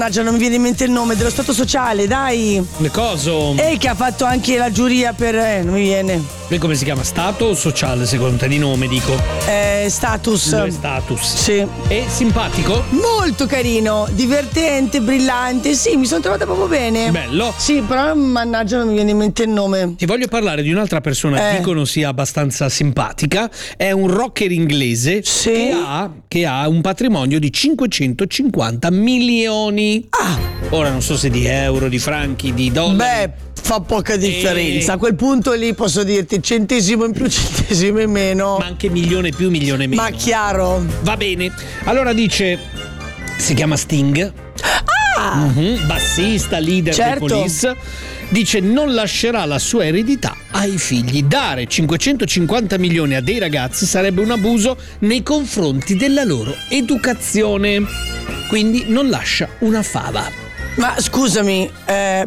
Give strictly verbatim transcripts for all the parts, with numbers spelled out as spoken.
Mannaggia, non mi viene in mente il nome, dello Stato sociale, dai. Le coso? E che ha fatto anche la giuria per. Eh, non mi viene. Lui come si chiama? Stato o sociale secondo te? Di nome dico. Eh, status. Lui è status. Sì. E simpatico? Molto carino, divertente, brillante. Sì, mi sono trovata proprio bene. Bello. Sì, però mannaggia non mi viene in mente il nome. Ti voglio parlare di un'altra persona che Eh. dicono sia abbastanza simpatica. È un rocker inglese Sì. che, ha, che ha un patrimonio di cinquecentocinquanta milioni. Ah, Ora non so se di euro, di franchi, di dollari. beh, fa poca differenza. Eh. A quel punto lì posso dirti centesimo in più, centesimo in meno. Ma anche milione più, milione meno. Ma chiaro. Va bene. Allora dice, si chiama Sting. Ah, Mhm, bassista, leader Certo. dei Police. Dice non lascerà la sua eredità ai figli. Dare cinquecentocinquanta milioni a dei ragazzi sarebbe un abuso nei confronti della loro educazione. Quindi non lascia una fava. ma scusami, eh,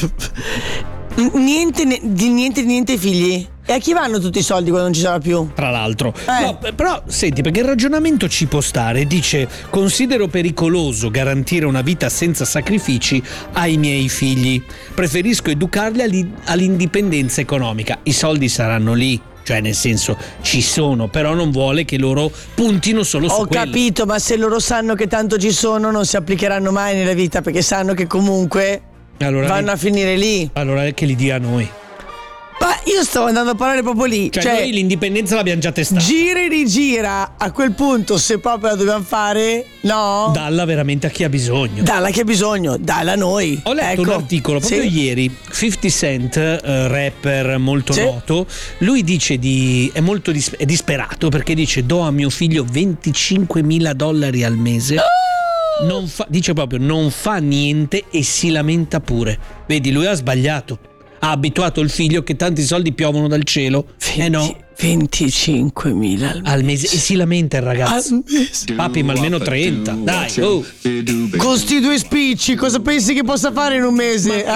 niente, ne- di niente di niente ai figli? E a chi vanno tutti i soldi quando non ci sarà più? Tra l'altro, Eh. no, però senti, perché il ragionamento ci può stare. Dice: considero pericoloso garantire una vita senza sacrifici ai miei figli. Preferisco educarli all'i- all'indipendenza economica. I soldi saranno lì, cioè nel senso ci sono, però non vuole che loro puntino solo su Ho quello. capito, ma se loro sanno che tanto ci sono, non si applicheranno mai nella vita, perché sanno che comunque Allora, vanno a finire lì. allora è che li dia a noi. Ma io stavo andando a parlare proprio lì. Cioè, Cioè, noi l'indipendenza l'abbiamo già testata. gira e rigira. A quel punto, se proprio la dobbiamo fare, no? Dalla veramente a chi ha bisogno. Dalla che ha bisogno, dalla a noi. Ho letto Ecco. un articolo proprio Sì. ieri. fifty Cent, eh, rapper molto Sì. noto, lui dice di è molto dis- è disperato perché dice: do a mio figlio venticinquemila dollari al mese. Non fa, dice proprio non fa niente e si lamenta pure. Vedi, lui ha sbagliato. Ha abituato il figlio che tanti soldi piovono dal cielo. Eh no, venticinquemila al al mese. E si lamenta il ragazzo. al mese. Papi, ma almeno trenta. Dai, oh. Con sti due spicci, cosa pensi che possa fare in un mese?